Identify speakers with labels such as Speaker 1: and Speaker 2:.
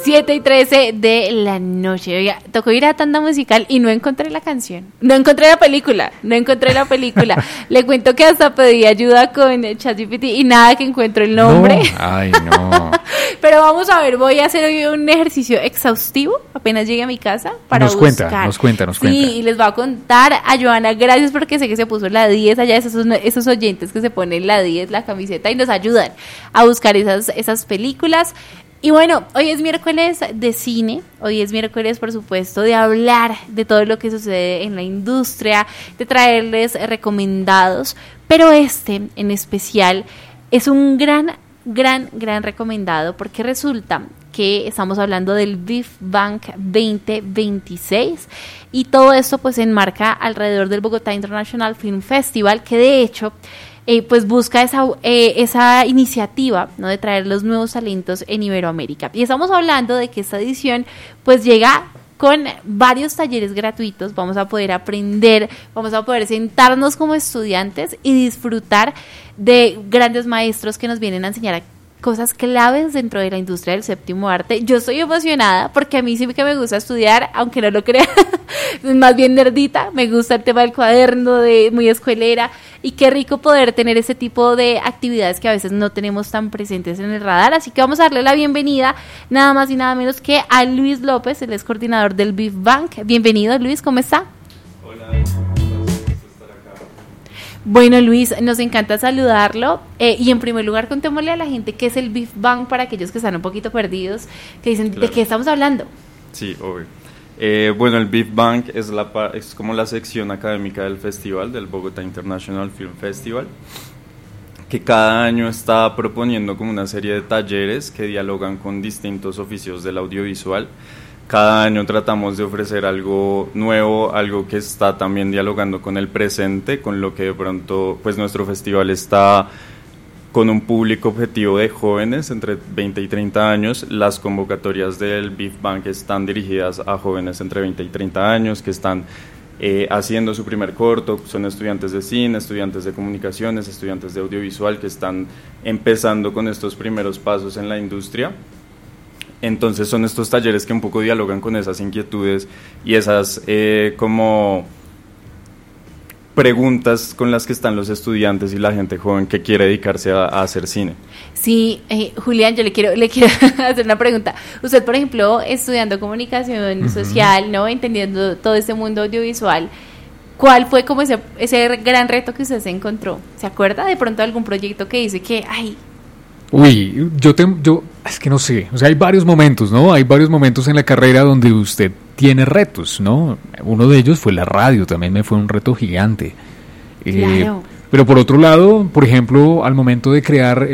Speaker 1: 7:13 de la noche. Oiga, tocó ir a tanda musical y no encontré la canción. No encontré la película. Le cuento que hasta pedí ayuda con ChatGPT y nada que encuentro el nombre.
Speaker 2: No. Ay, no.
Speaker 1: Pero vamos a ver, voy a hacer hoy un ejercicio exhaustivo apenas llegue a mi casa para buscar.
Speaker 2: Nos cuenta.
Speaker 1: Sí, y les voy a contar a Joana, gracias porque sé que se puso la 10 allá, esos oyentes que se ponen la 10, la camiseta y nos ayudan a buscar esas películas. Y bueno, hoy es miércoles de cine, hoy es miércoles, por supuesto, de hablar de todo lo que sucede en la industria, de traerles recomendados, pero en especial es un gran recomendado porque resulta que estamos hablando del Big Bang 2026 y todo esto pues se enmarca alrededor del Bogotá International Film Festival, que de hecho pues busca esa iniciativa, ¿no?, de traer los nuevos talentos en Iberoamérica. Y estamos hablando de que esta edición pues llega con varios talleres gratuitos, vamos a poder aprender, vamos a poder sentarnos como estudiantes y disfrutar de grandes maestros que nos vienen a enseñar cosas claves dentro de la industria del séptimo arte. Yo estoy emocionada porque a mí sí que me gusta estudiar, aunque no lo crean, más bien nerdita, me gusta el tema del cuaderno, muy escuelera, y qué rico poder tener ese tipo de actividades que a veces no tenemos tan presentes en el radar, así que vamos a darle la bienvenida nada más y nada menos que a Luis López, él es coordinador del Big Bang. Bienvenido, Luis, ¿cómo está?
Speaker 3: Hola, ¿cómo estás? Estar acá.
Speaker 1: Bueno, Luis, nos encanta saludarlo y en primer lugar contémosle a la gente qué es el Big Bang para aquellos que están un poquito perdidos, que dicen, claro, ¿de qué estamos hablando?
Speaker 3: Sí, obvio. Bueno, el Big Bang es como la sección académica del festival, del Bogotá International Film Festival, que cada año está proponiendo como una serie de talleres que dialogan con distintos oficios del audiovisual. Cada año tratamos de ofrecer algo nuevo, algo que está también dialogando con el presente, con lo que de pronto pues nuestro festival está con un público objetivo de jóvenes entre 20 y 30 años. Las convocatorias del Big Bang están dirigidas a jóvenes entre 20 y 30 años que están haciendo su primer corto, son estudiantes de cine, estudiantes de comunicaciones, estudiantes de audiovisual que están empezando con estos primeros pasos en la industria. Entonces son estos talleres que un poco dialogan con esas inquietudes y esas como preguntas con las que están los estudiantes y la gente joven que quiere dedicarse a hacer cine.
Speaker 1: Sí, Julián, yo le quiero hacer una pregunta. Usted, por ejemplo, estudiando comunicación social, ¿no?, entendiendo todo este mundo audiovisual, ¿cuál fue como ese gran reto que usted se encontró? ¿Se acuerda de pronto de algún proyecto que dice que,
Speaker 2: Uy, yo es que no sé, o sea, hay varios momentos, ¿no? Hay varios momentos en la carrera donde usted tiene retos, ¿no? Uno de ellos fue la radio, también me fue un reto gigante.
Speaker 1: Claro.
Speaker 2: Pero por otro lado, por ejemplo, al momento de crear